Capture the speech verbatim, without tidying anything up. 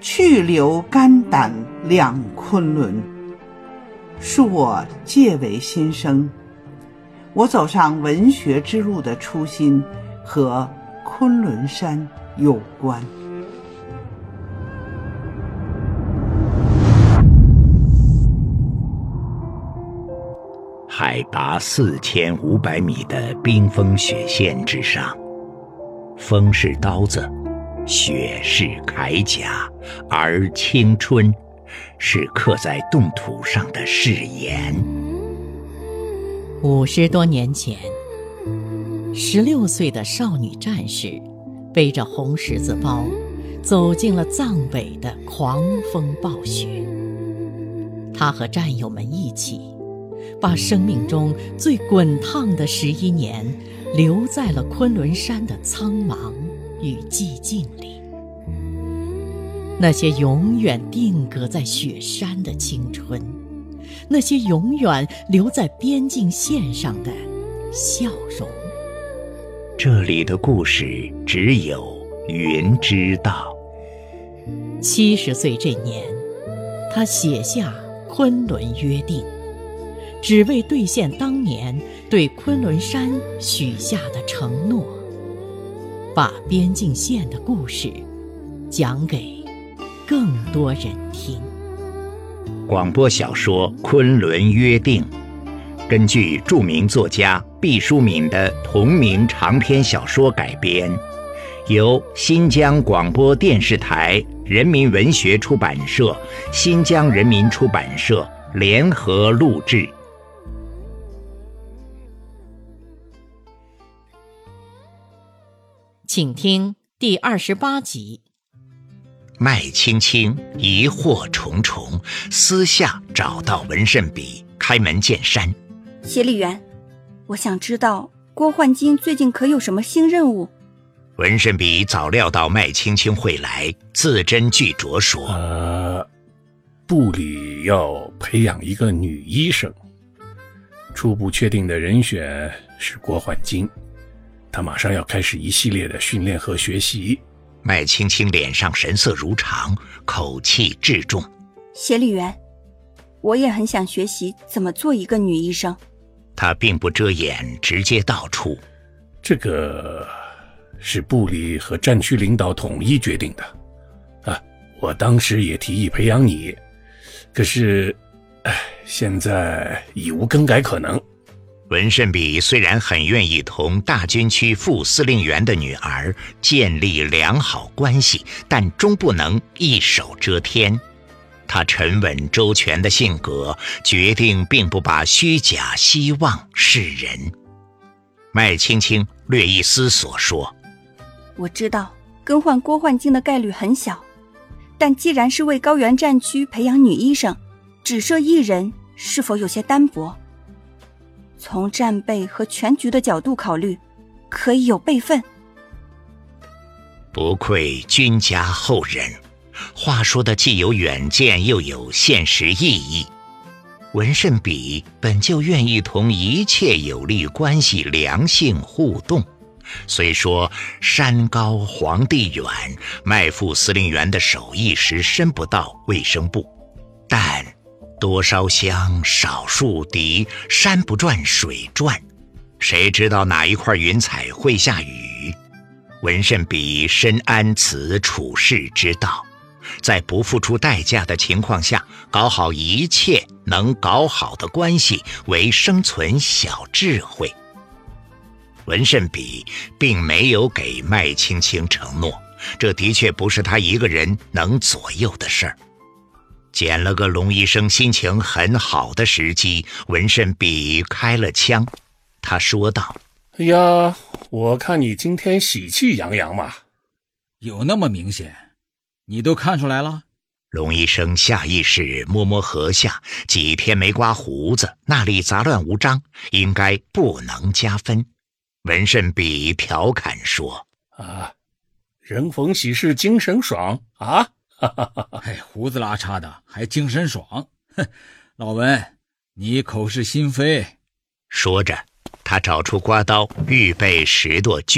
去留肝胆两昆仑。恕我介为新生，我走上文学之路的初心和昆仑山有关。 海拔四千五百米的冰封雪线之上，风是刀子，雪是铠甲，而青春是刻在冻土上的誓言。 五十多年前，十六岁的少女战士背着红十字包，走进了藏北的狂风暴雪。她和战友们一起，把生命中最滚烫的十一年留在了昆仑山的苍茫与寂静里。那些永远定格在雪山的青春，那些永远留在边境线上的笑容。 这里的故事只有云知道。 七十岁这年，他写下《昆仑约定》，只为兑现当年对昆仑山许下的承诺，把边境线的故事讲给更多人听。 广播小说《昆仑约定》根据著名作家毕淑敏的同名长篇小说改编，由新疆广播电视台人民文学出版社、新疆人民出版社联合录制。 请听第二十八集。 麦青青疑惑重重，私下找到文慎比，开门见山。 协理员，我想知道郭焕金最近可有什么新任务？ 文慎比早料到麦青青会来，字斟句酌说： 呃，部里要培养一个女医生，初步确定的人选是郭焕金，他马上要开始一系列的训练和学习。 麦青青脸上神色如常，口气至重。 协理员，我也很想学习怎么做一个女医生。 他并不遮掩，直接道出： 这个是部里和战区领导统一决定的啊，我当时也提议培养你，可是唉，现在已无更改可能。 文慎比虽然很愿意同大军区副司令员的女儿建立良好关系，但终不能一手遮天。他沉稳周全的性格决定并不把虚假希望示人。麦青青略一思索说： 我知道更换郭焕金的概率很小，但既然是为高原战区培养女医生，只设一人是否有些单薄？从战备和全局的角度考虑，可以有备份。 不愧君家后人，话说的既有远见又有现实意义。文慎比本就愿意同一切有利关系良性互动，虽说山高皇帝远，麦副司令员的手一时伸不到卫生部，但多烧香少树敌，山不转水转，谁知道哪一块云彩会下雨？文慎比深谙此处世之道，在不付出代价的情况下，搞好一切能搞好的关系为生存小智慧。文慎比并没有给麦青青承诺，这的确不是他一个人能左右的事儿。捡了个龙医生心情很好的时机，文慎比开了枪。他说道： 哎呀，我看你今天喜气洋洋嘛。 有那么明显？你都看出来了？ 龙医生下意识摸摸颌下，几天没刮胡子，那里杂乱无章，应该不能加分。文慎比调侃说： 啊，人逢喜事精神爽啊！ 哎，胡子拉碴的还精神爽？哼，老文，你口是心非。 说着，他找出刮刀，预备拾掇